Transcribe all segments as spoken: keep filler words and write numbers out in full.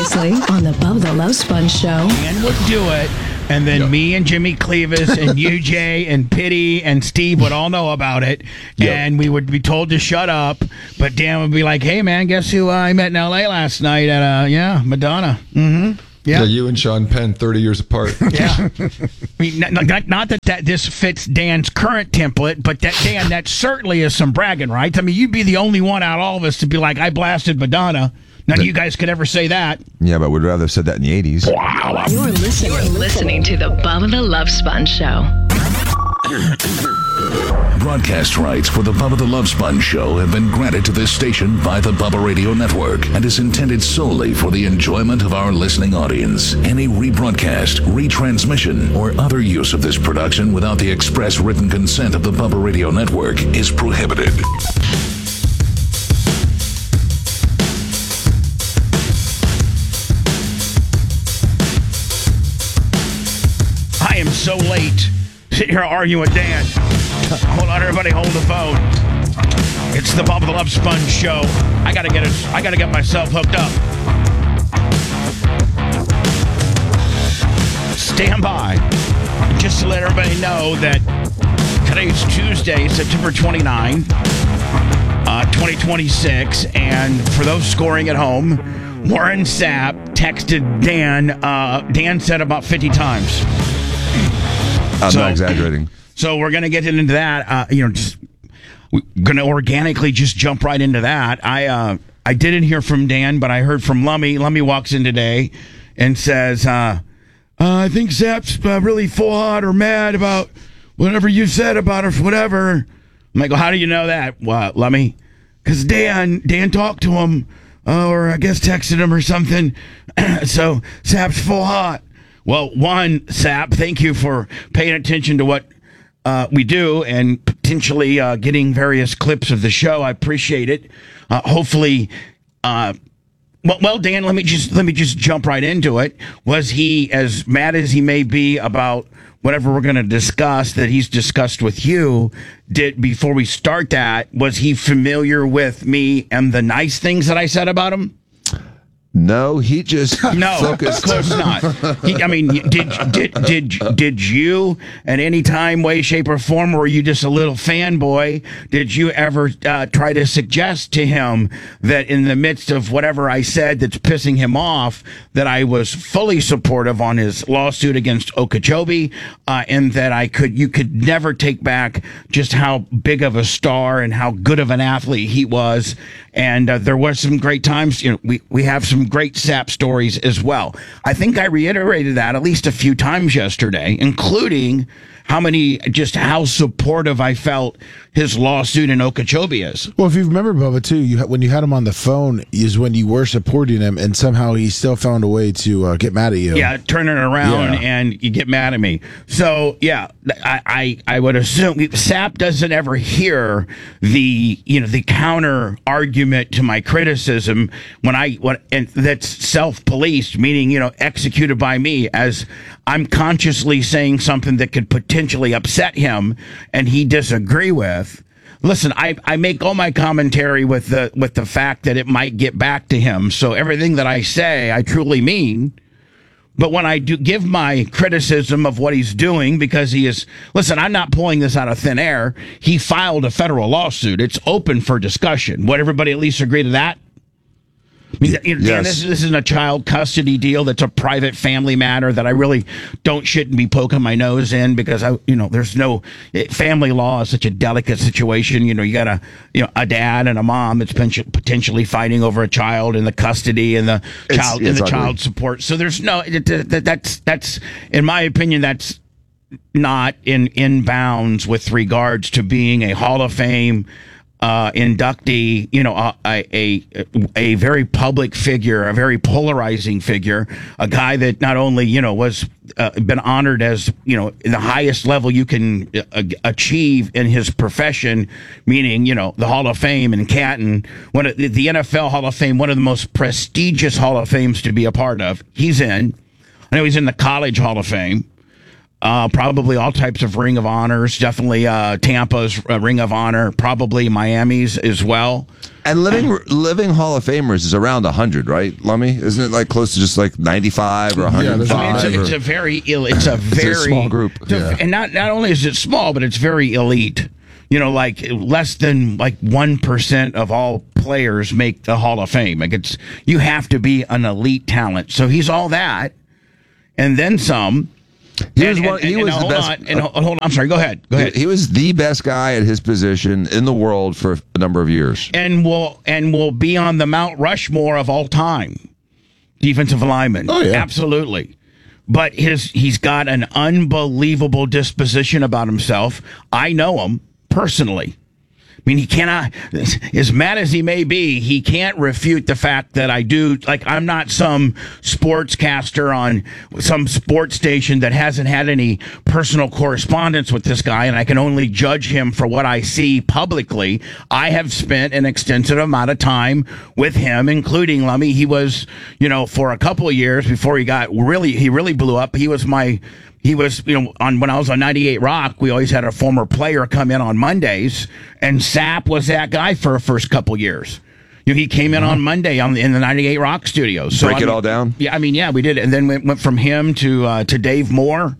previously on the Bubba the Love Sponge Show. Dan would do it, and then yep. me and Jimmy Clevis and you, Jay, and Pitty and Steve would all know about it, yep. and we would be told to shut up, but Dan would be like, hey, man, guess who uh, I met in L A last night at, uh, yeah, Madonna. Mm-hmm. Yeah. yeah, you and Sean Penn, thirty years apart. Yeah. I mean, not, not, not that, that this fits Dan's current template, but that Dan, that certainly is some bragging rights. I mean, you'd be the only one out of all of us to be like, I blasted Madonna. None of you guys could ever say that. Yeah, but we'd rather have said that in the eighties. Wow. You're listening, You're listening to the Bubba the Love Sponge Show. Broadcast rights for the Bubba the Love Sponge Show have been granted to this station by the Bubba Radio Network and is intended solely for the enjoyment of our listening audience. Any rebroadcast, retransmission, or other use of this production without the express written consent of the Bubba Radio Network is prohibited. I am so late. Sitting here arguing with Dan. Hold on, everybody, hold the phone. It's the Bubba the Love Sponge Show. I gotta get it. I gotta get myself hooked up. Stand by. Just to let everybody know that today's Tuesday, September twenty-ninth, uh, twenty twenty-six, and for those scoring at home, Warren Sapp texted Dan. Uh, Dan said about fifty times. I'm so, not exaggerating. So we're going to get into that. Uh, you know, just we're going to organically just jump right into that. I uh, I didn't hear from Dan, but I heard from Lummy. Lummy walks in today and says, uh, uh, I think Sapp's uh, really full hot or mad about whatever you said about her, whatever. I'm like, well, how do you know that, uh, Lummy? Because Dan, Dan talked to him, uh, or I guess texted him or something. So Sapp's full hot. Well, one, Sapp, thank you for paying attention to what uh, we do and potentially uh, getting various clips of the show. I appreciate it. Uh, hopefully, uh, well, well, Dan, let me just let me just jump right into it. Was he as mad as he may be about whatever we're going to discuss that he's discussed with you? Did before we start that, was he familiar with me and the nice things that I said about him? No, he just no, focused. Of course not. He, I mean, did did did did you at any time, way, shape, or form, were you just a little fanboy? Did you ever uh, try to suggest to him that in the midst of whatever I said that's pissing him off, that I was fully supportive on his lawsuit against Okeechobee, uh, and that I could you could never take back just how big of a star and how good of an athlete he was, and uh, there were some great times. You know, we we have some great Sapp stories as well. I think I reiterated that at least a few times yesterday, including how many, just how supportive I felt his lawsuit in Okeechobee is. Well, if you remember, Bubba, too, you, when you had him on the phone is when you were supporting him, and somehow he still found a way to uh, get mad at you. Yeah, turn it around yeah. and you get mad at me. So, yeah, I, I, I would assume Sapp doesn't ever hear the, you know, the counter argument to my criticism when I, what, and that's self-policed, meaning, you know, executed by me as I'm consciously saying something that could potentially upset him and he disagree with. Listen, I, I make all my commentary with the with the fact that it might get back to him. So everything that I say, I truly mean. But when I do give my criticism of what he's doing, because he is, listen, I'm not pulling this out of thin air. He filed a federal lawsuit. It's open for discussion. Would everybody at least agree to that? I mean, you know, yes. Dan, this, this isn't a child custody deal. That's a private family matter that I really don't shouldn't be poking my nose in because I, you know, there's no family law is such a delicate situation. You know, you got a, you know, a dad and a mom that's potentially fighting over a child and the custody and the it's, child it's and the ugly. Child support. So there's no that, that's that's in my opinion that's not in in bounds with regards to being a Hall of Fame Uh, inductee, you know, a, a a very public figure, a very polarizing figure, a guy that not only, you know, was uh, been honored as, you know, the highest level you can uh, achieve in his profession, meaning, you know, the Hall of Fame in Canton, one of the N F L Hall of Fame, one of the most prestigious Hall of Fames to be a part of. He's in. I know he's in the College Hall of Fame. Uh, probably all types of Ring of Honors. Definitely uh, Tampa's uh, Ring of Honor. Probably Miami's as well. And living living Hall of Famers is around one hundred, right, Lummy? Isn't it like close to just like ninety-five or one hundred five? I mean, it's, a, it's a very ill. It's a very it's a small group, it's a- Yeah. and not not only is it small, but it's very elite. You know, like less than like one percent of all players make the Hall of Fame. Like it's you have to be an elite talent. So he's all that, and then some. He And- was one. and- He and was the hold best. on, and hold on. I'm sorry. Go ahead. Go ahead. He was the best guy at his position in the world for a number of years. and will and will be on the Mount Rushmore of all time. Defensive lineman. Oh, yeah. Absolutely. But his he's got an unbelievable disposition about himself. I know him personally. I mean, he cannot, as mad as he may be, he can't refute the fact that I do, like, I'm not some sportscaster on some sports station that hasn't had any personal correspondence with this guy, and I can only judge him for what I see publicly. I have spent an extensive amount of time with him, including Lummy. He was, you know, for a couple of years before he got really, he really blew up. He was my, He was, you know, on when I was on ninety-eight Rock, we always had a former player come in on Mondays, and Sapp was that guy for the first couple years. You know, he came in on Monday on the, in the ninety-eight Rock studios. So, Break I it mean, all down? Yeah, I mean, yeah, we did it, and then we went from him to uh, to Dave Moore,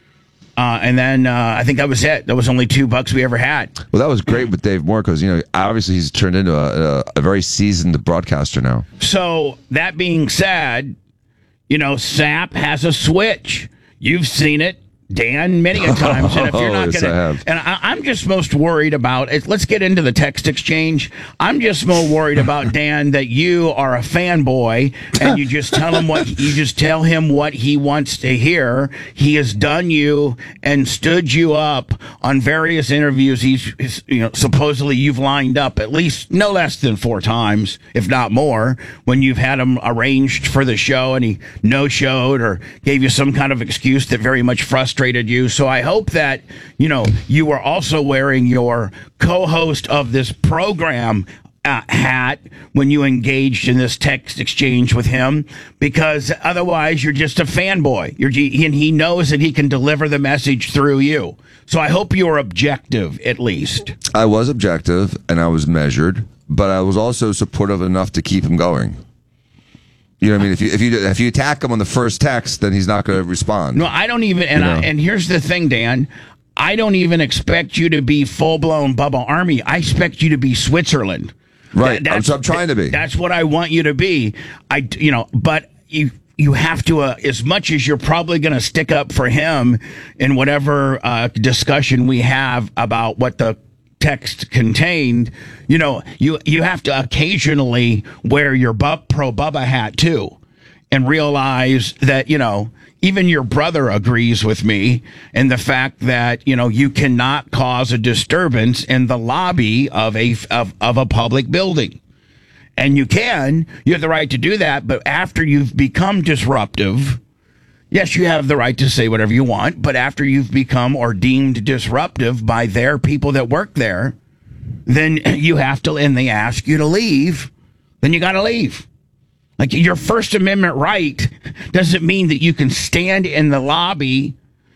uh, and then uh, I think that was it. That was only two bucks we ever had. Well, that was great with Dave Moore because, you know, obviously he's turned into a, a, a very seasoned broadcaster now. So that being said, you know, Sapp has a switch. You've seen it, Dan, many a times. And if you're not Oh, yes, going I to, have. and I, I'm just most worried about it. Let's get into the text exchange. I'm just more worried about Dan that you are a fanboy and you just tell him what you just tell him what he wants to hear. He has done you and stood you up on various interviews. He's, he's you know, supposedly you've lined up at least no less than four times, if not more, when you've had him arranged for the show and he no showed or gave you some kind of excuse that very much frustrated you. So I hope that, you know, you were also wearing your co-host of this program uh, hat when you engaged in this text exchange with him, because otherwise you're just a fanboy. You're, and he knows that he can deliver the message through you. So I hope you were objective, at least. I was objective and I was measured, but I was also supportive enough to keep him going. You know what I mean? If you if you if you attack him on the first text, then he's not going to respond. No, I don't even. And You I, know. and here's the thing, Dan. I don't even expect you to be full blown Bubba Army. I expect you to be Switzerland. Right. That- I'm, so I'm trying to be. That's what I want you to be. I, you know, but you you have to, uh, as much as you're probably going to stick up for him in whatever uh, discussion we have about what the text contained, you know, you you have to occasionally wear your bu- pro Bubba hat too, and realize that, you know, even your brother agrees with me in the fact that, you know, you cannot cause a disturbance in the lobby of a of, of a public building. And you can, you have the right to do that, but after you've become disruptive, yes, you have the right to say whatever you want, but after you've become or deemed disruptive by their people that work there, then you have to, and they ask you to leave, then you got to leave. Like, your First Amendment right doesn't mean that you can stand in the lobby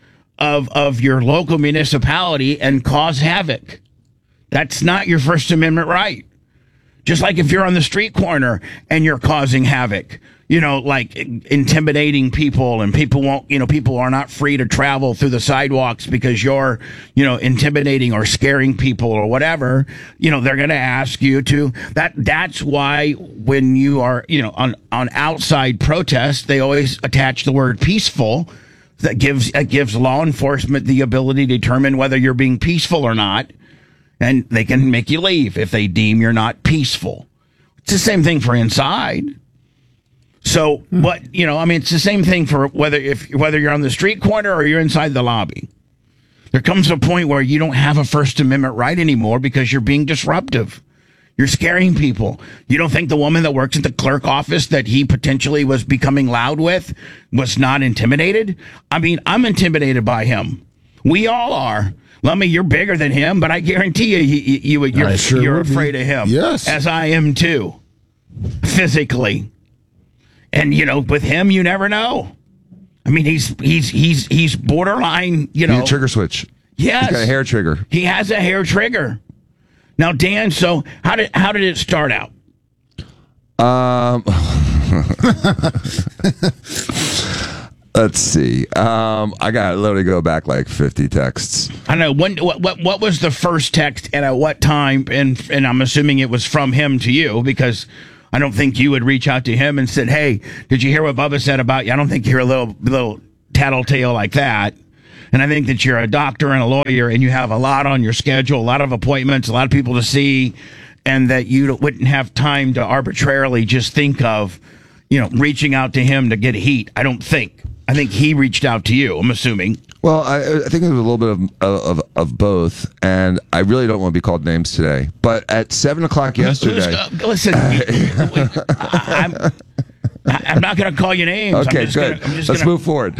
of of your local municipality and cause havoc. That's not your First Amendment right. Just like if you're on the street corner and you're causing havoc, you know, like intimidating people, and people won't, you know, people are not free to travel through the sidewalks because you're, you know, intimidating or scaring people or whatever, you know, they're going to ask you to, that, that's why when you are, you know, on, on outside protests, they always attach the word peaceful. That gives, that gives law enforcement the ability to determine whether you're being peaceful or not. And they can make you leave if they deem you're not peaceful. It's the same thing for inside. So, what, you know, I mean, it's the same thing for whether if whether you're on the street corner or you're inside the lobby. There comes a point where you don't have a First Amendment right anymore because you're being disruptive. You're scaring people. You don't think the woman that works at the clerk office that he potentially was becoming loud with was not intimidated? I mean, I'm intimidated by him. We all are. Lummy, you're bigger than him, but I guarantee you, you, you you're, I sure you're would be. afraid of him. Yes. As I am too, physically. And, you know, with him, you never know. I mean, he's he's he's he's borderline, you know. He's a trigger switch. Yes. He's got a hair trigger. He has a hair trigger. Now, Dan, so how did how did it start out? Um, let's see. Um, I got to literally go back like fifty texts. I don't know when. What, what what was the first text and at what time? And and I'm assuming it was from him to you because I don't think you would reach out to him and said, "Hey, did you hear what Bubba said about you?" I don't think you're a little little tattletale like that. And I think that you're a doctor and a lawyer, and you have a lot on your schedule, a lot of appointments, a lot of people to see, and that you wouldn't have time to arbitrarily just think of, you know, reaching out to him to get heat. I don't think. I think he reached out to you, I'm assuming. Well, I, I think it was a little bit of, of of both, and I really don't want to be called names today. But at seven o'clock yesterday, uh, listen, I'm, I'm not going to call you names. Okay, I'm just good. Gonna, I'm just Let's gonna... move forward.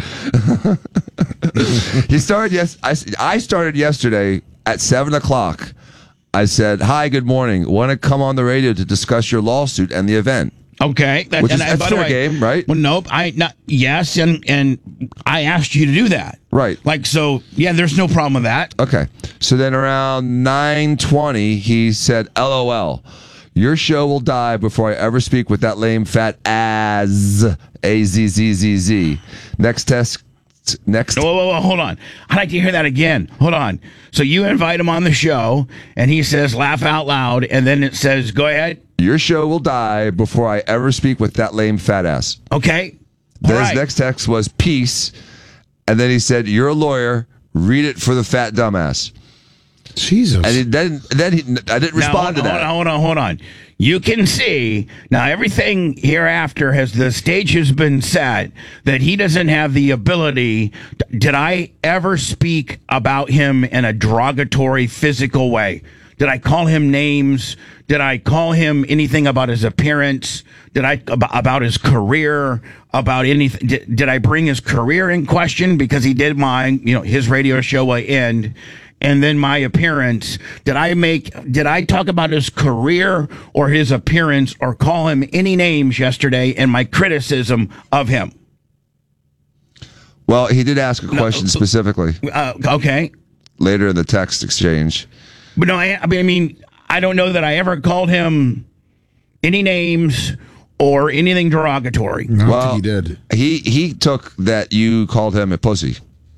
He started yes. I, I started yesterday at seven o'clock. I said, "Hi, good morning. Want to come on the radio to discuss your lawsuit and the event?" Okay, that, Which is and that's by the fair way, game, right? Well, nope. I not yes, and and I asked you to do that, Right. Like so. Yeah, there's no problem with that. Okay. So then around nine twenty, he said, "LOL. Your show will die before I ever speak with that lame fat ass." A Z Z Z Z. Next test. Next. Whoa, whoa, whoa, hold on. I'd like to hear that again. Hold on. So you invite him on the show, and he says, "Laugh out loud," and then it says, "Go ahead." Your show will die before I ever speak with that lame fat ass. Okay. Then All his right. next text was peace, and then he said, "You're a lawyer. Read it for the fat dumbass." Jesus. And he, then, then he, I didn't Now, respond hold to on, that. Hold on, hold on, hold on. You can see now everything hereafter has the stage has been set that he doesn't have the ability. Did I ever speak about him in a derogatory physical way? Did I call him names? Did I call him anything about his appearance? Did I about his career? About anything? Did, did I bring his career in question because he did mine? You know, his radio show will end. And then my appearance. Did I make? Did I talk about his career or his appearance or call him any names yesterday in my criticism of him? Well, he did ask a question specifically Uh, okay, later in the text exchange. but no, I, I mean, I mean, I don't know that I ever called him any names or anything derogatory. I don't Well, think he did. He he took that you called him a pussy.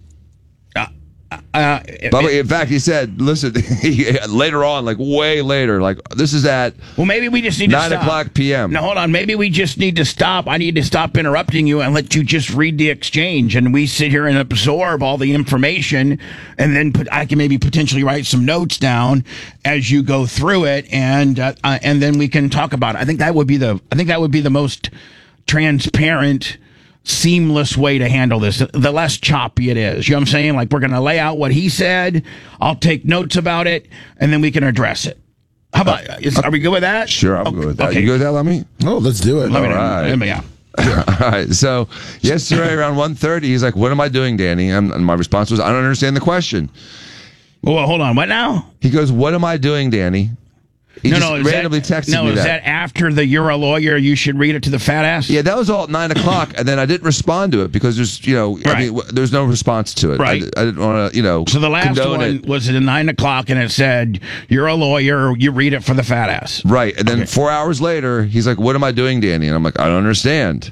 Uh, But in fact, he said, "Listen." He, later on, like way later, like this is at well, maybe we just need to nine stop. o'clock p m. Now, hold on. Maybe we just need to stop. I need to stop interrupting you and let you just read the exchange, and we sit here and absorb all the information, and then put, I can maybe potentially write some notes down as you go through it, and uh, uh, and then we can talk about it. I think that would be the. I think that would be the most transparent, seamless way to handle this, the less choppy it is. You know what I'm saying? Like, we're going to lay out what he said. I'll take notes about it, and then we can address it. How about, is, are we good with that? Sure, I'm okay. good with that. Okay. You good with that, Lemmy? Oh, let's do it. Let me All know. right. Let me- yeah. All right. So yesterday around one thirty, he's like, "What am I doing, Danny?" And my response was, "I don't understand the question." Well, hold on. What now? He goes, "What am I doing, Danny?" He no, just no. Is randomly that, texted no, me is that. that after the "you're a lawyer, you should read it to the fat ass"? Yeah, that was all at nine o'clock, and then I didn't respond to it because there's, you know, I Right. mean, w- there's no response to it. Right. I, I didn't want to, you know. So the last condone one it. was at nine o'clock, and it said, "You're a lawyer, you read it for the fat ass." Right, and then Okay. four hours later, he's like, "What am I doing, Danny?" And I'm like, "I don't understand."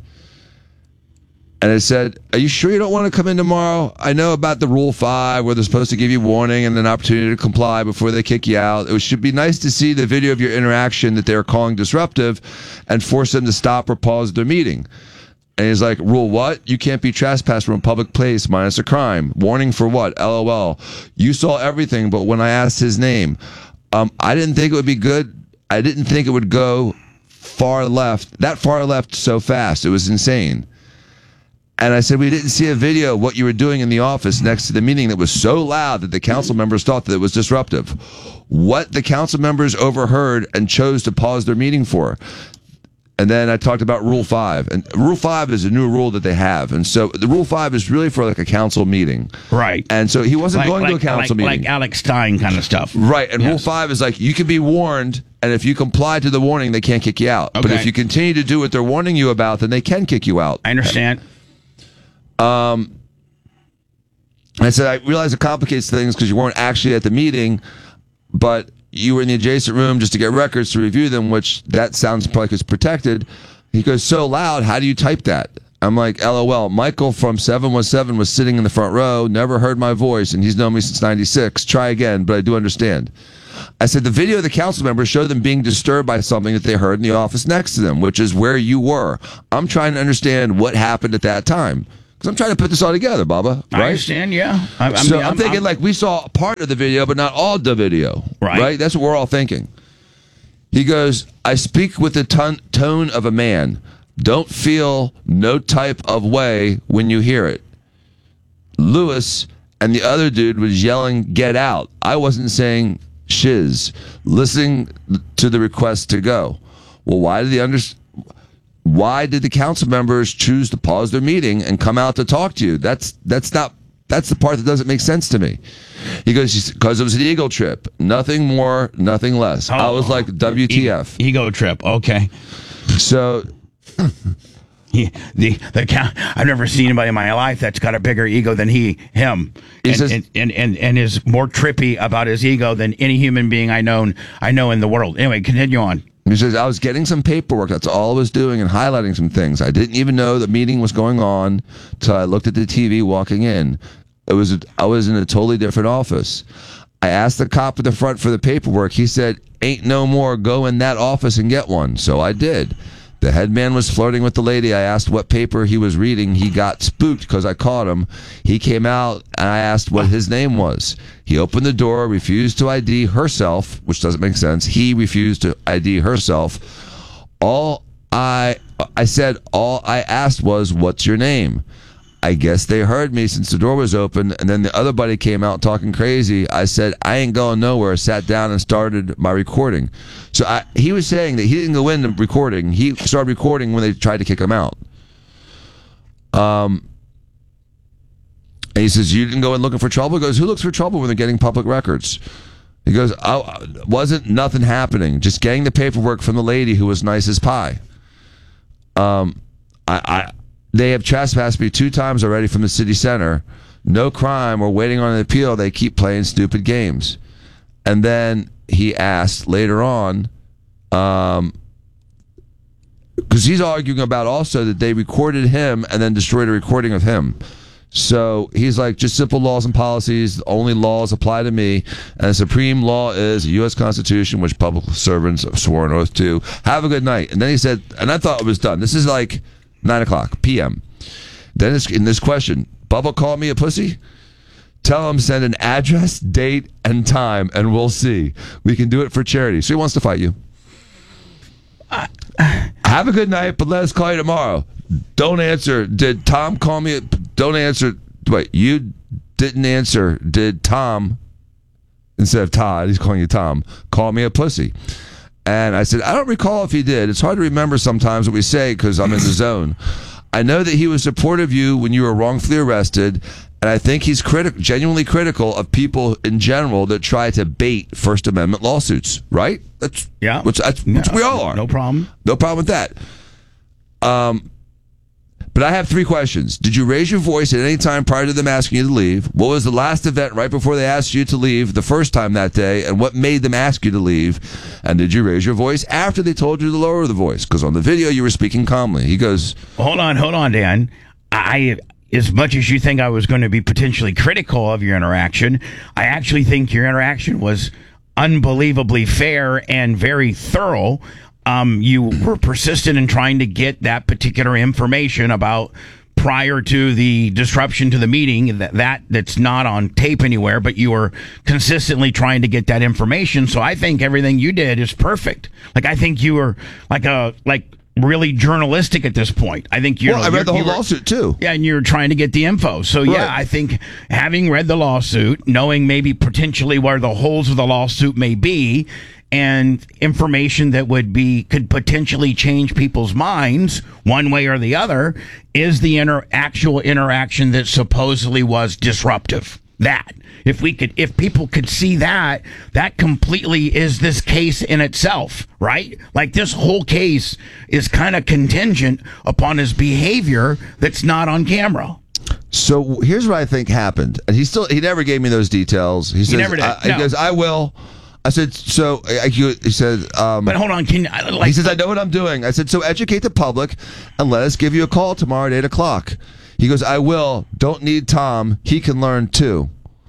And it said, "Are you sure you don't want to come in tomorrow? I know about the Rule five where they're supposed to give you warning and an opportunity to comply before they kick you out. It should be nice to see the video of your interaction that they're calling disruptive and force them to stop or pause their meeting." And he's like, "Rule what? You can't be trespassed from a public place minus a crime. Warning for what? LOL. You saw everything, but when I asked his name, um, I didn't think it would be good. I didn't think it would go far left, that far left so fast. It was insane." And I said, "We didn't see a video of what you were doing in the office next to the meeting that was so loud that the council members thought that it was disruptive. What the council members overheard and chose to pause their meeting for." And then I talked about Rule five. And Rule five is a new rule that they have. And so the Rule five is really for like a council meeting. Right. And so he wasn't Like, going like, to a council like, meeting. like Alex Stein kind of stuff. Right, and Rule Yes. five is like, you can be warned, and if you comply to the warning, they can't kick you out. But Okay. if you continue to do what they're warning you about, then they can kick you out. I understand. I said, I realize it complicates things because you weren't actually at the meeting, but you were in the adjacent room just to get records to review them, which that sounds like it's protected. He goes, so loud, how do you type that? I'm like, LOL. Michael from seven one seven was sitting in the front row, never heard my voice, and he's known me since ninety-six. Try again, but I do understand. I said, the video of the council members showed them being disturbed by something that they heard in the office next to them, which is where you were. I'm trying to understand what happened at that time. Because I'm trying to put this all together, Baba. Right? I understand, yeah. I, I so mean, I'm, I'm thinking I'm, like we saw part of the video, but not all the video. Right. Right? That's what we're all thinking. He goes, I speak with the ton- tone of a man. Don't feel no type of way when you hear it. Lewis and the other dude was yelling, get out. I wasn't saying shiz. Listening to the request to go. Well, why did the under- why did the council members choose to pause their meeting and come out to talk to you? That's that's not that's the part that doesn't make sense to me. He goes, because it was an ego trip. Nothing more, nothing less. Oh, I was like, W T F. E- ego trip, okay. So He, the the count, I've never seen anybody in my life that's got a bigger ego than he him, He and, says- and, and, and and is more trippy about his ego than any human being I known I know in the world. Anyway, continue on. He says, I was getting some paperwork. That's all I was doing and highlighting some things. I didn't even know the meeting was going on till I looked at the T V walking in. It was I was in a totally different office. I asked the cop at the front for the paperwork. He said, ain't no more. Go in that office and get one. So I did. The head man was flirting with the lady. I asked what paper he was reading. He got spooked because I caught him. He came out and I asked what his name was. He opened the door, refused to I D herself, which doesn't make sense. He refused to I D herself. All I I said, all I asked was, what's your name? I guess they heard me since the door was open, and then the other buddy came out talking crazy. I said, I ain't going nowhere, sat down and started my recording. So I, he was saying that he didn't go into recording. He started recording when they tried to kick him out. Um, and he says, you didn't go in looking for trouble? He goes, who looks for trouble when they're getting public records? He goes, oh, wasn't nothing happening, just getting the paperwork from the lady who was nice as pie. Um, I... I They have trespassed me two times already from the city center. No crime. We're waiting on an appeal. They keep playing stupid games. And then he asked later on, um, because he's arguing about also that they recorded him and then destroyed a recording of him. So he's like, just simple laws and policies. Only laws apply to me. And the supreme law is the U S Constitution, which public servants swore an oath to. Have a good night. And then he said, and I thought it was done. This is like nine o'clock p m Then it's in this question, Bubba called me a pussy? Tell him send an address, date, and time, and we'll see. We can do it for charity. So he wants to fight you. Uh, Have a good night, but let us call you tomorrow. Don't answer. Did Tom call me? A, don't answer. Wait, you didn't answer. Did Tom, instead of Todd, he's calling you Tom, call me a pussy? And I said, I don't recall if he did. It's hard to remember sometimes what we say because I'm in the zone. I know that he was supportive of you when you were wrongfully arrested, and I think he's criti- genuinely critical of people in general that try to bait First Amendment lawsuits, right? That's Yeah. which, that's, Yeah, which we all are. No problem. No problem with that. Um, but I have three questions. Did you raise your voice at any time prior to them asking you to leave? What was the last event right before they asked you to leave the first time that day? And what made them ask you to leave? And did you raise your voice after they told you to lower the voice? Because on the video, you were speaking calmly. He goes, Hold on, hold on, Dan. I, as much as you think I was going to be potentially critical of your interaction, I actually think your interaction was unbelievably fair and very thorough. Um, you were persistent in trying to get that particular information about prior to the disruption to the meeting, that, that that's not on tape anywhere, but you were consistently trying to get that information. So I think everything you did is perfect. Like, I think you were like a, like really journalistic at this point. I think you're, well, I read you're, the whole you were, lawsuit too. Yeah. And you're trying to get the info. So yeah, Right. I think having read the lawsuit, knowing maybe potentially where the holes of the lawsuit may be, and information that would be could potentially change people's minds one way or the other, is the inter- actual interaction that supposedly was disruptive. That if we could, if people could see that, that completely is this case in itself, right? Like, this whole case is kind of contingent upon his behavior that's not on camera. So here's what I think happened. And he still, he never gave me those details. He says, never did. I, No. He goes, I will. I said, so I, he said, um, But hold on, can I, like, he says, I know what I'm doing. I said, so educate the public and let us give you a call tomorrow at eight o'clock. He goes, I will. Don't need Tom. He can learn too.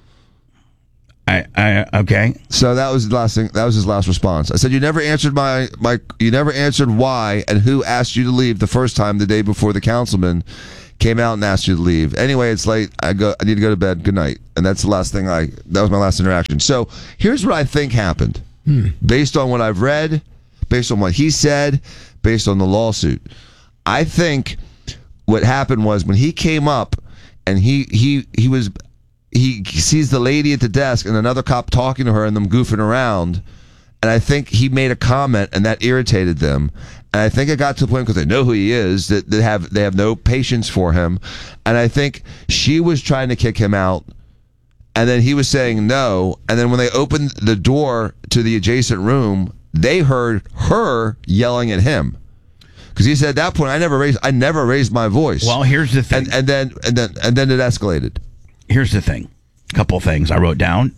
I, I okay. So that was the last thing. That was his last response. I said, you never answered my my. You never answered why and who asked you to leave the first time the day before the councilman came out and asked you to leave. Anyway, it's late. I go. I need to go to bed. Good night. And that's the last thing I. That was my last interaction. So here's what I think happened, hmm. based on what I've read, based on what he said, based on the lawsuit. I think what happened was when he came up and he he he was. He sees the lady at the desk and another cop talking to her and them goofing around. And I think he made a comment and that irritated them. And I think it got to the point because they know who he is that they have they have no patience for him. And I think she was trying to kick him out. And then he was saying no. And then when they opened the door to the adjacent room, they heard her yelling at him. Because he said at that point, I never raised I never raised my voice. Well, here's the thing. And, and then and then and then it escalated. Here's the thing. A couple things I wrote down.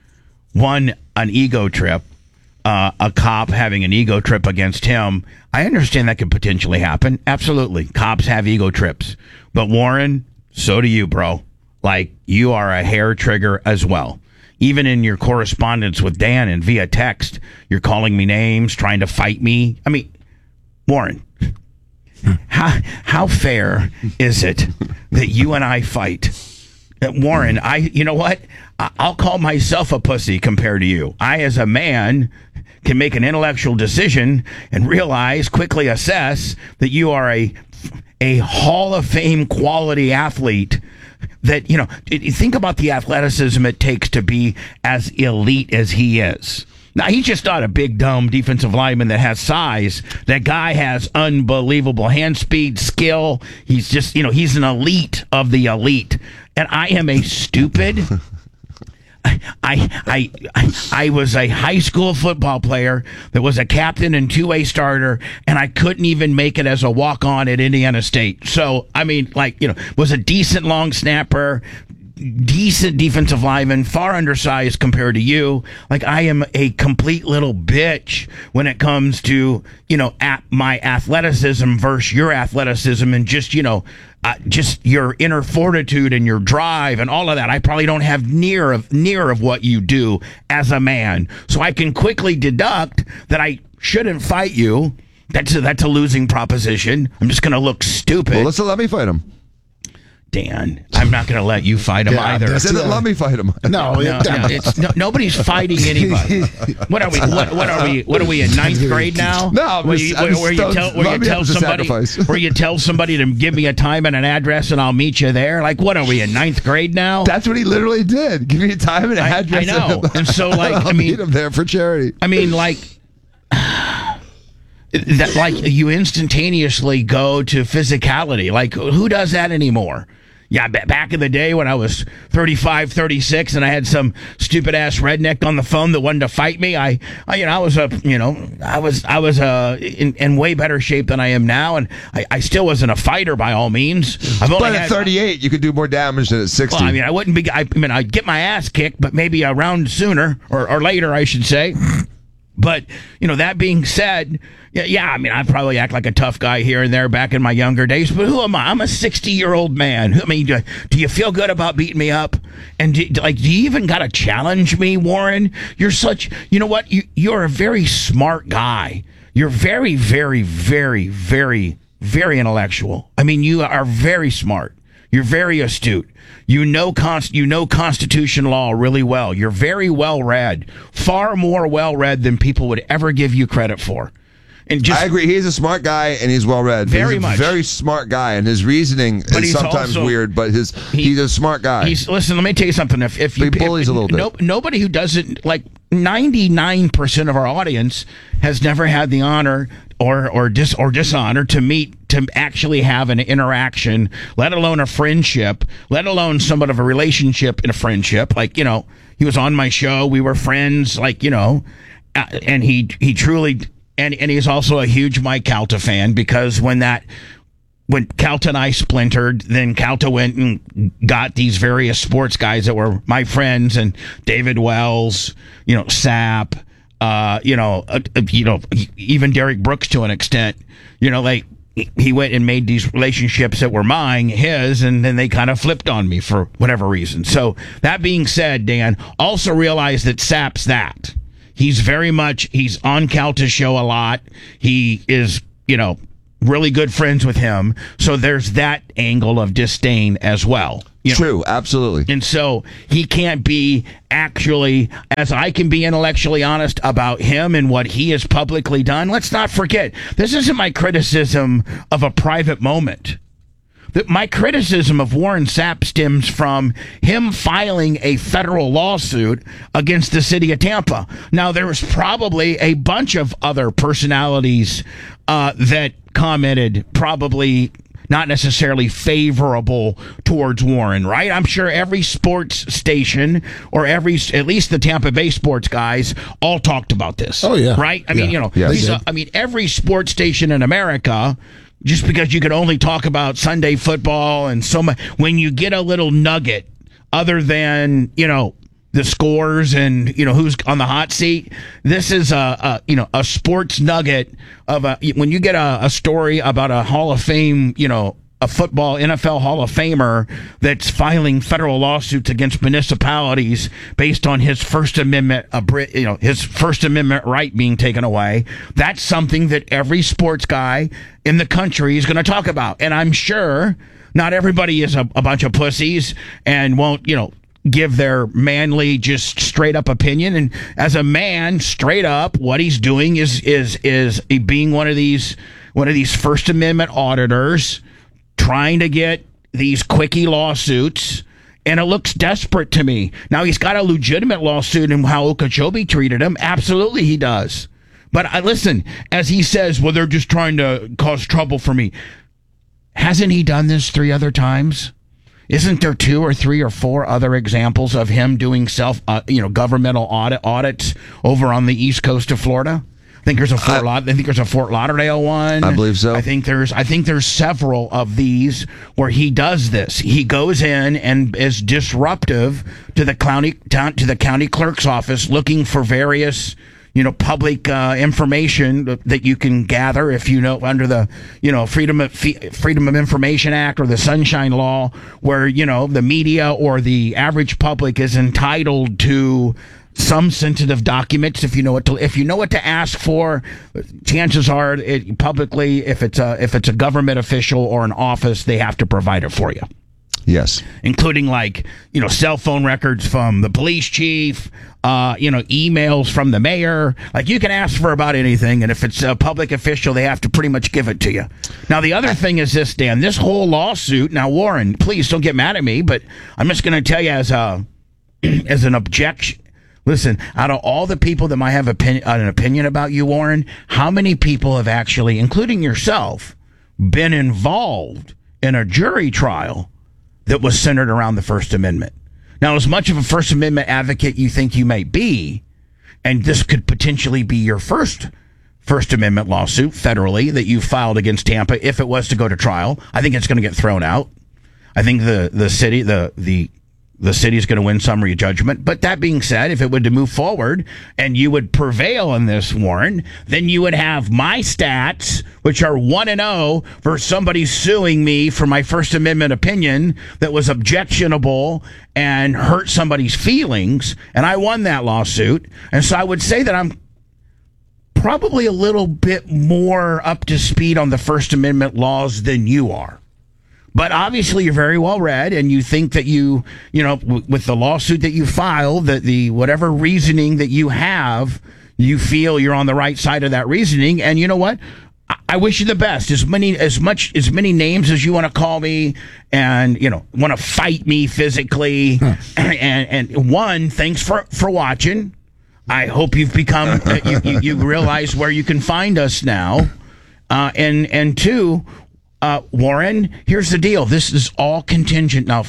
One, an ego trip. Uh, a cop having an ego trip against him. I understand that could potentially happen. Absolutely. Cops have ego trips. But Warren, so do you, bro. Like, you are a hair trigger as well. Even in your correspondence with Dan and via text, you're calling me names, trying to fight me. I mean, Warren, how, how fair is it that you and I fight? Warren, I, you know what? I'll call myself a pussy compared to you. I, as a man, can make an intellectual decision and realize, quickly assess that you are a, a Hall of Fame quality athlete. That, you know, think about the athleticism it takes to be as elite as he is. Now, he's just not a big, dumb defensive lineman that has size. That guy has unbelievable hand speed, skill. He's just, you know, he's an elite of the elite. And I am a stupid... I, I, I, I was a high school football player that was a captain and two-way starter, and I couldn't even make it as a walk-on at Indiana State. So, I mean, like, you know, was a decent long snapper, decent defensive lineman, far undersized compared to you. Like, I am a complete little bitch when it comes to, you know, at my athleticism versus your athleticism and just, you know, uh, just your inner fortitude and your drive and all of that. I probably don't have near of near of what you do as a man. So I can quickly deduct that I shouldn't fight you. That's a, that's a losing proposition. I'm just going to look stupid. Well, let's let me fight him. Dan, I'm not going to let you fight him Yeah, either. I said, let me fight him. No, No, no, it's, no, nobody's fighting anybody. What are we? What, what are we? What are we in ninth grade now? No, I'm where just- you, I'm where, just where you don't- tell where let you me tell have the somebody sacrifice. where you tell somebody to give me a time and an address and I'll meet you there. Like, what are we in ninth grade now? That's what he literally did. Give me a time and I- address. I know. And so, like, I'll I mean- meet him there for charity. I mean, like. That like you instantaneously go to physicality. Like, who does that anymore? Yeah, b- back in the day when I was thirty-five, thirty-six and I had some stupid ass redneck on the phone that wanted to fight me, I, I you know, I was a, you know, I was, I was uh, in, in way better shape than I am now, and I, I still wasn't a fighter by all means. I've only But at had, thirty-eight, you could do more damage than at sixty. well, I mean, I wouldn't be, I, I mean, I'd get my ass kicked, but maybe a round sooner, or, or later, I should say. But, you know, that being said, yeah, yeah, I mean, I probably act like a tough guy here and there back in my younger days, but who am I? I'm a sixty-year-old man. Who- I mean, do, do you feel good about beating me up? And, do, like, do you even got to challenge me, Warren? You're such, you know what? You, you're a very smart guy. You're very, very, very, very, very intellectual. I mean, you are very smart. You're very astute. You know, const- you know Constitution law really well. You're very well read, far more well read than people would ever give you credit for. And just, I agree. He's a smart guy and he's well read. Very he's a much. Very smart guy, and his reasoning But is he's sometimes also- weird. But his he- he's a smart guy. He's, listen, let me tell you something. If if you He bullies if, a little bit. no, nobody who doesn't like ninety-nine percent of our audience has never had the honor or or dis or dishonor to meet to actually have an interaction, let alone a friendship, let alone somewhat of a relationship in a friendship. Like, you know, he was on my show, we were friends, like, you know, uh, and he he truly and and he's also a huge Mike Calta fan, because when that when Calta and I splintered, then Calta went and got these various sports guys that were my friends, and David Wells, you know, Sapp, Uh, you know, uh, you know, even Derek Brooks to an extent. You know, like he went and made these relationships that were mine, his, and then they kind of flipped on me for whatever reason. So that being said, Dan, also realize that Sapp's that. He's very much, he's on Calta's show a lot. He is, you know, really good friends with him. So there's that angle of disdain as well. You know? True, absolutely. And so he can't be actually, as I can be intellectually honest about him and what he has publicly done. Let's not forget, this isn't my criticism of a private moment. That my criticism of Warren Sapp stems from him filing a federal lawsuit against the city of Tampa. Now, there was probably a bunch of other personalities uh, that commented, probably not necessarily favorable towards Warren, right? I'm sure every sports station or every, at least the Tampa Bay sports guys, all talked about this. Oh, yeah. Right? I mean, Yeah. you know, Yeah, these they are- did. I mean, every sports station in America, just because you can only talk about Sunday football and so much, when you get a little nugget other than, you know, the scores and, you know, who's on the hot seat, this is a, a you know, a sports nugget of a, when you get a, a story about a Hall of Fame, you know, a football N F L Hall of Famer that's filing federal lawsuits against municipalities based on his First Amendment, uh, you know, his First Amendment right being taken away. That's something that every sports guy in the country is going to talk about. And I'm sure not everybody is a, a bunch of pussies and won't, you know, give their manly, just straight up opinion. And as a man, straight up, what he's doing is is is being one of these one of these First Amendment auditors, trying to get these quickie lawsuits, and it looks desperate to me. Now, he's got a legitimate lawsuit in how Okeechobee treated him. Absolutely, he does. But I listen, as he says, well, they're just trying to cause trouble for me. Hasn't he done this three other times? Isn't there two or three or four other examples of him doing self, uh, you know, governmental audit audits over on the east coast of Florida? I think there's a Fort I, Laud- I think there's a Fort Lauderdale one. I believe so. I think there's I think there's several of these where he does this. He goes in and is disruptive to the county to the county clerk's office, looking for various, you know, public uh, information that you can gather if you know under the, you know, Freedom of Freedom of Information Act or the Sunshine Law, where, you know, the media or the average public is entitled to some sensitive documents. If you know what to if you know what to ask for, chances are it, publicly, if it's a if it's a government official or an office, they have to provide it for you. Yes. Including, like, you know, cell phone records from the police chief, uh, you know, emails from the mayor. Like, you can ask for about anything, and if it's a public official, they have to pretty much give it to you. Now, the other thing is this, Dan, this whole lawsuit. Now, Warren, please don't get mad at me, but I'm just going to tell you as a as an objection. Listen, out of all the people that might have opinion, an opinion about you, Warren, how many people have actually, including yourself, been involved in a jury trial that was centered around the First Amendment? Now, as much of a First Amendment advocate you think you may be, and this could potentially be your first First Amendment lawsuit federally that you filed against Tampa, if it was to go to trial, I think it's going to get thrown out. I think the, the city, the, the, the city is going to win summary judgment. But that being said, if it were to move forward and you would prevail in this, Warren, then you would have my stats, which are one and oh, versus somebody suing me for my First Amendment opinion that was objectionable and hurt somebody's feelings. And I won that lawsuit. And so I would say that I'm probably a little bit more up to speed on the First Amendment laws than you are. But obviously, you're very well read, and you think that you, you know, w- with the lawsuit that you filed, that the whatever reasoning that you have, you feel you're on the right side of that reasoning. And you know what? I, I wish you the best. As many, as much, as many names as you want to call me, and you know, want to fight me physically. Huh. And and one, thanks for for watching. I hope you've become uh, you, you you realize where you can find us now, uh, and and two. Uh, Warren, here's the deal. This is all contingent. Now,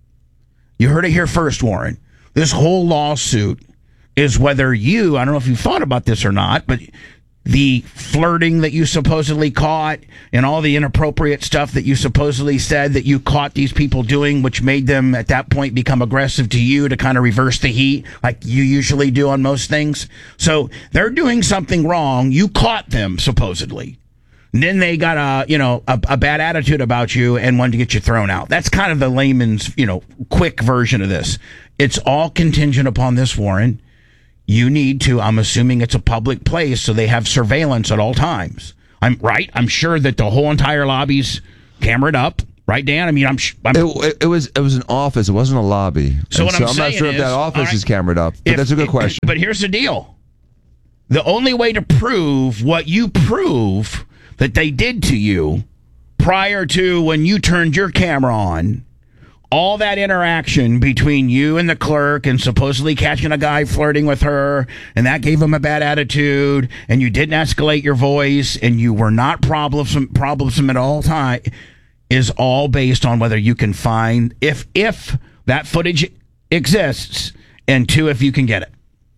you heard it here first, Warren. This whole lawsuit is whether you, I don't know if you thought about this or not, but the flirting that you supposedly caught and all the inappropriate stuff that you supposedly said that you caught these people doing, which made them at that point become aggressive to you to kind of reverse the heat like you usually do on most things. So they're doing something wrong. You caught them supposedly. And then they got a, you know, a, a bad attitude about you and wanted to get you thrown out. That's kind of the layman's, you know, quick version of this. It's all contingent upon this, Warren. You need to, I'm assuming it's a public place, so they have surveillance at all times. I'm right. I'm sure that the whole entire lobby's cameraed up, right, Dan? I mean, I'm. I'm it, it was it was an office. It wasn't a lobby. So and what so I'm, I'm saying not sure is, if that office right, is cameraed up. But if, that's a good if, question. But here's the deal: the only way to prove what you prove that they did to you prior to when you turned your camera on. All that interaction between you and the clerk and supposedly catching a guy flirting with her, and that gave him a bad attitude, and you didn't escalate your voice, and you were not problemsome, problemsome at all time, is all based on whether you can find, if if that footage exists, and two, if you can get it.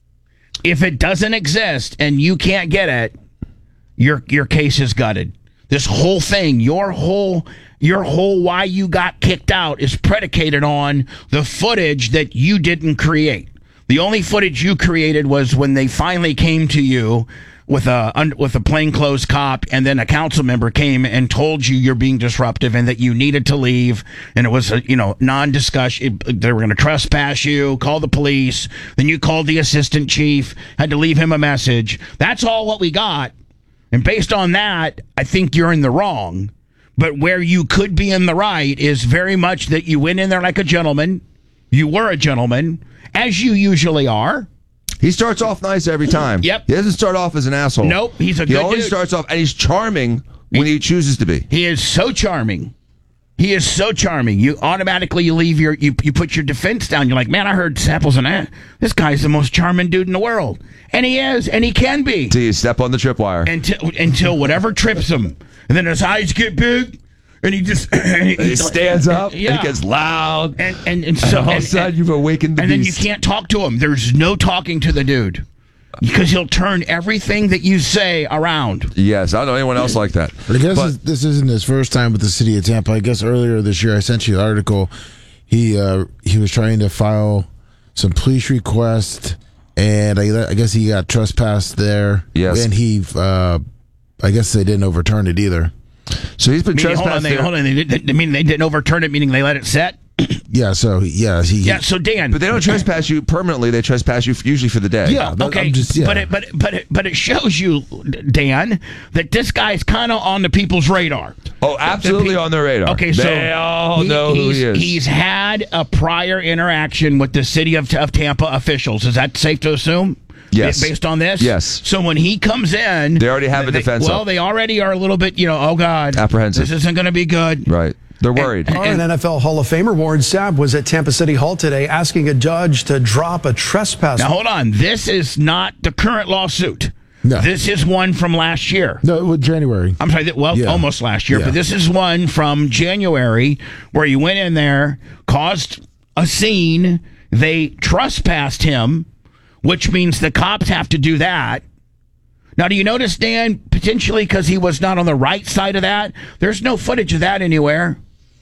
If it doesn't exist and you can't get it, your your case is gutted. This whole thing, your whole your whole why you got kicked out is predicated on the footage that you didn't create. The only footage you created was when they finally came to you with a with a plainclothes cop, and then a council member came and told you you're being disruptive and that you needed to leave, and it was a you know non-discussion. They were going to trespass you, call the police. Then you called the assistant chief, had to leave him a message. That's all what we got. And based on that, I think you're in the wrong. But where you could be in the right is very much that you went in there like a gentleman. You were a gentleman, as you usually are. He starts off nice every time. Yep. He doesn't start off as an asshole. Nope, he's a he good He always dude. starts off, and he's charming when he chooses to be. He is so charming. He is so charming. You automatically you leave your you you put your defense down. You're like, man, I heard Sapple's an ass. This guy's the most charming dude in the world, and he is, and he can be. Till you step on the tripwire. Until until whatever trips him, and then his eyes get big, and he just and he, he stands up. Yeah. And he gets loud. And and, and so and all of and, a sudden and, you've awakened the and beast. then you can't talk to him. There's no talking to the dude. Because he'll turn everything that you say around. Yes, I don't know anyone else like that. But I guess But- this, this isn't his first time with the city of Tampa. I guess earlier this year I sent you the article. He uh, he was trying to file some police request, and I, I guess he got trespassed there. Yes. And he, uh, I guess they didn't overturn it either. So he's been Meaning, hold on, trespassed they, there. hold on. They, didn't- I mean, they didn't overturn it, meaning they let it set? Yeah, so yeah, he. Yeah, so Dan. But they don't trespass you permanently. They trespass you usually for the day. Yeah, but Okay, I'm just, yeah. but it, but but it, but it shows you, Dan, that this guy's kind of on the people's radar. Oh, absolutely on their radar. Okay, so they all he- know who he's, he is. He's had a prior interaction with the city of, of Tampa officials. Is that safe to assume? Yes. Based on this? Yes. So when he comes in... They already have a they- defense Well, up. they already are a little bit, you know, oh, God. Apprehensive. This isn't going to be good. Right. They're worried. And- An N F L Hall of Famer Warren Sapp was at Tampa City Hall today asking a judge to drop a trespass. Now, hold on. This is not the current lawsuit. No. This is one from last year. No, with January. I'm sorry, th- well, Yeah. almost last year, Yeah. but this is one from January where you went in there, caused a scene, they trespassed him, which means the cops have to do that. Now, do you notice, Dan, potentially because he was not on the right side of that, there's no footage of that anywhere.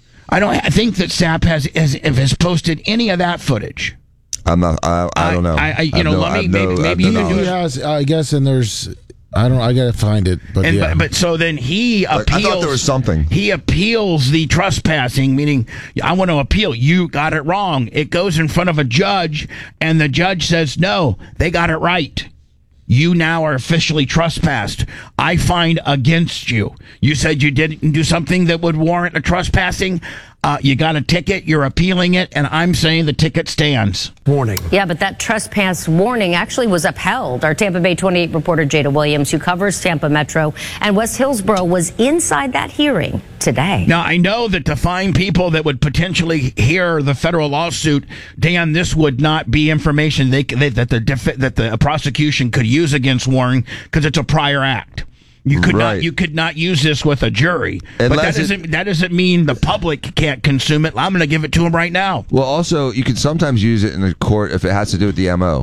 I don't I think that Sapp has, has has posted any of that footage. I'm not. I, I don't know. I- I- you have know, no- let me- I have no- maybe- I have maybe no you can do He knowledge. has, I guess, and there's, I don't, I gotta find it, but And yeah. but, but so then he Like, I appeals. thought there was something. He appeals the trespassing, meaning I want to appeal. You got it wrong. It goes in front of a judge, and the judge says no. They got it right. You now are officially trespassed. I find against you. You said you didn't do something that would warrant a trespassing. Uh, you got a ticket. You're appealing it, and I'm saying the ticket stands. Warning. Yeah, but that trespass warning actually was upheld. Our Tampa Bay twenty-eight reporter Jada Williams, who covers Tampa Metro and West Hillsborough, was inside that hearing today. Now, I know that to find people that would potentially hear the federal lawsuit, Dan, this would not be information they, they that the def, that the prosecution could use against Warren because it's a prior act. You could Right. not you could not use this with a jury. but that Unless it- doesn't that doesn't mean the public can't consume it. I'm going to give it to them right now. Well, also, you can sometimes use it in the court if it has to do with the M O.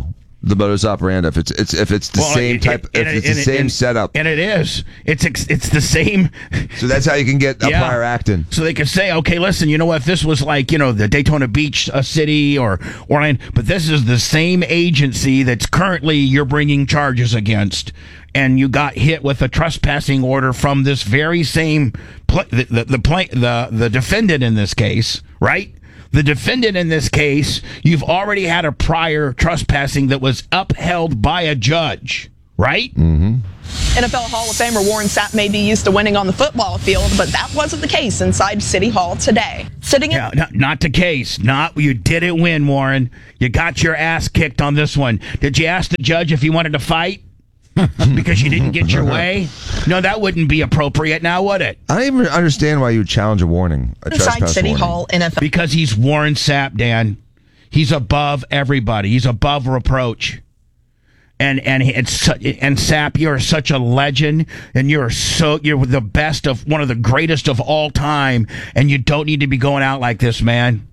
the modus operandi. If it's it's if it's the Well, same it- type, it- if and it's it- the and it- same and- setup, and it is. It's ex- it's the same. so that's how you can get a Yeah. prior acting. So they could say, okay, listen, you know what? If this was like, you know, the Daytona Beach uh, city or Orlando, but this is the same agency that's currently you're bringing charges against, and you got hit with a trespassing order from this very same pl- the the the, pla- the the defendant in this case, right? The defendant in this case, you've already had a prior trespassing that was upheld by a judge, right? Mm-hmm. N F L Hall of Famer Warren Sapp may be used to winning on the football field, but that wasn't the case inside City Hall today. Sitting in Yeah, not, not the case. Not you didn't win, Warren. You got your ass kicked on this one. Did you ask the judge if he wanted to fight because you didn't get your way? No, that wouldn't be appropriate now, would it? I don't even understand why you would challenge a warning, a inside trespass City warning. Hall, N F L. Because he's Warren Sapp, Dan. He's above everybody. He's above reproach. And and it's su- and Sapp, you're such a legend, and you're so you're the best of one of the greatest of all time, and you don't need to be going out like this, man.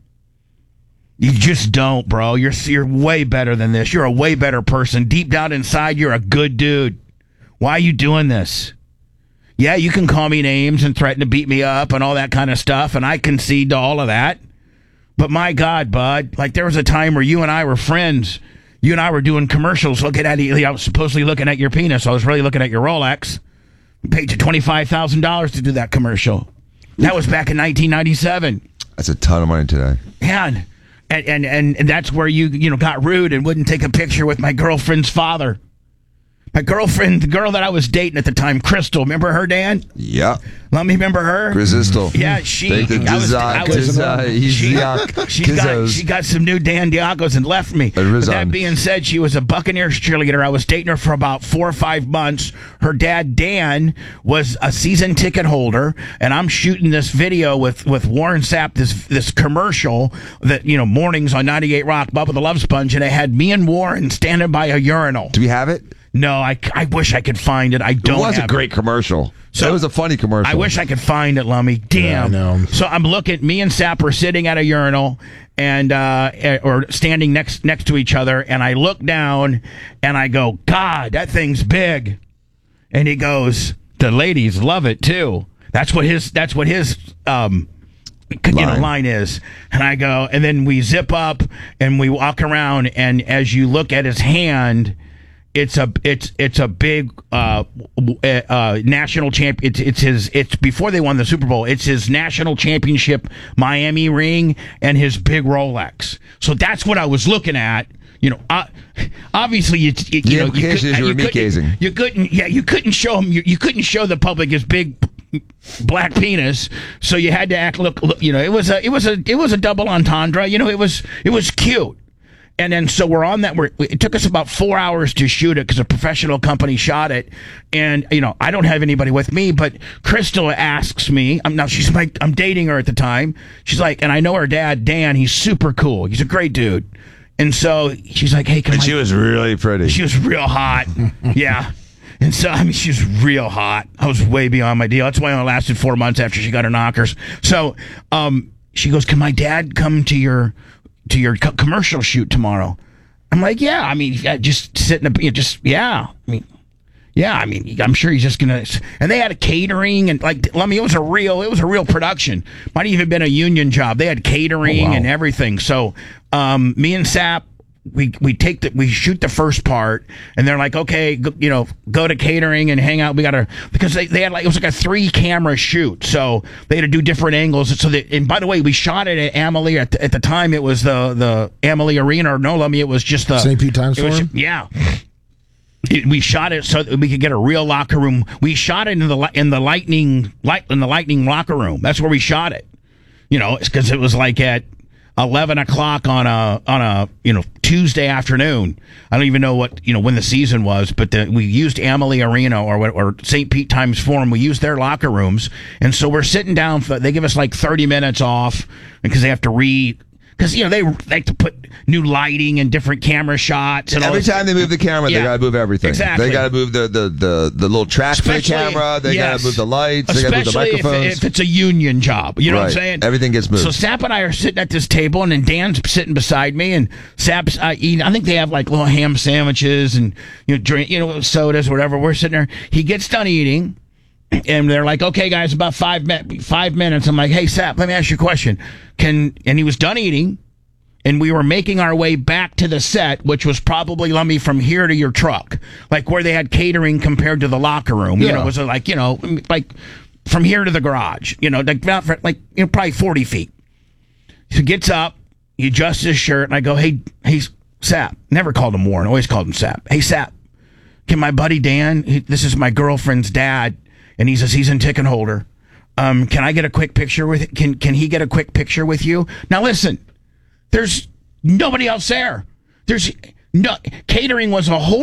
You just don't, bro. You're you're way better than this. You're a way better person. Deep down inside, you're a good dude. Why are you doing this? Yeah, you can call me names and threaten to beat me up and all that kind of stuff, and I concede to all of that. But my God, bud, like there was a time where you and I were friends. You and I were doing commercials looking at you. I was supposedly looking at your penis. I was really looking at your Rolex. I paid you twenty-five thousand dollars to do that commercial. That was back in nineteen ninety-seven. That's a ton of money today. Yeah, and, and, and, and that's where you, you know, got rude and wouldn't take a picture with my girlfriend's father. My girlfriend, the girl that I was dating at the time, Crystal. Remember her, Dan? Yeah. Let me remember her. Resistal. Yeah, she. Take the I was, Dizzy- I was, Dizzy- she, Dizzy- she got Kizzos. she got some new Dan Diacos and left me. But Rizon. that being said, she was a Buccaneers cheerleader. I was dating her for about four or five months. Her dad Dan was a season ticket holder, and I'm shooting this video with with Warren Sapp, this this commercial that you know mornings on ninety-eight Rock, Bubba the Love Sponge, and it had me and Warren standing by a urinal. Do we have it? No, I, I wish I could find it. I don't. It was have a great it. commercial. So- So it was a funny commercial. I wish I could find it, Lummy. Damn. Yeah, I know. So I'm looking. Me and Sapp are sitting at a urinal, and uh, eh, or standing next next to each other, and I look down, and I go, God, that thing's big. And he goes, the ladies love it too. That's what his. That's what his. Um, you know, Line. line is. And I go, and then we zip up and we walk around, and as you look at his hand. It's a it's it's a big uh, uh, national champ. It's it's his it's before they won the Super Bowl. It's his national championship Miami ring and his big Rolex. So that's what I was looking at. You know, uh, obviously, it's it, you The know implication is you were couldn't- meat-gazing. You couldn't, yeah, you couldn't show him. You, you couldn't show the public his big black penis. So you had to act look, look. You know, it was a it was a it was a double entendre. You know, it was it was cute. And then, so we're on that. We're, it took us about four hours to shoot it because a professional company shot it. And, you know, I don't have anybody with me, but Crystal asks me, I'm now, she's like, I'm dating her at the time. She's like, and I know her dad, Dan, he's super cool. He's a great dude. And so she's like, hey, come And on. she was really pretty. She was real hot. Yeah. And so, I mean, she was real hot. I was way beyond my deal. That's why I only lasted four months after she got her knockers. So, um, she goes, can my dad come to your, to your co- commercial shoot tomorrow? I'm like, yeah, I mean, yeah, just sit in a, you know, just, yeah. I mean, yeah, I mean, I'm sure he's just going to, and they had a catering and like, I mean, it was a real, it was a real production. Might have even been a union job. They had catering Oh, wow. and everything. So, um, me and Sapp, we we take the we shoot the first part, and they're like, okay, go, you know, go to catering and hang out. We gotta because they, they had like it was like a three camera shoot, so they had to do different angles. So that and by the way, we shot it at Amalie at the, at the time. It was the the Amalie Arena or no, let me. It was just the Saint Pete Times it was- Forum? Yeah. It- we shot it so that we could get a real locker room. We shot it in the li- in the lightning light in the lightning locker room. That's where we shot it. You know, it's because it was like at eleven o'clock on a on a you know Tuesday afternoon. I don't even know what you know when the season was, but the, we used Amalie Arena or what- or Saint Pete Times Forum. We used their locker rooms, and so we're sitting down. For, they give us like thirty minutes off because they have to re. because you know they like to put new lighting and different camera shots. And Every all time they move the camera, Yeah. they got to move everything. Exactly. They got to move the, the, the, the little track for the Especially- camera. They got yes. to move the lights. They got to move the Especially if, microphones. if it's a union job. You know what I'm Right. saying? Everything gets moved. So Sap and I are sitting at this table, and then Dan's sitting beside me, and Sap's uh, eating. I think they have like little ham sandwiches and you know drink, you know, sodas, whatever. We're sitting there. He gets done eating, and they're like, "Okay, guys, about five mi- five minutes." I'm like, "Hey, Sap, let me ask you a question. Can?" And he was done eating. And we were making our way back to the set, which was probably, Lummy, from here to your truck. Like where they had catering compared to the locker room. You Yeah. know, it was like, you know, like from here to the garage. You know, like, about for, like you know, probably forty feet. So he gets up, he adjusts his shirt, and I go, hey, hey, Sap. Never called him Warren, always called him Sap. Hey, Sap, can my buddy Dan, he, this is my girlfriend's dad, and he's a season ticket holder. Um, can I get a quick picture with, can, can he get a quick picture with you? Now listen. There's nobody else there. There's no catering was a whole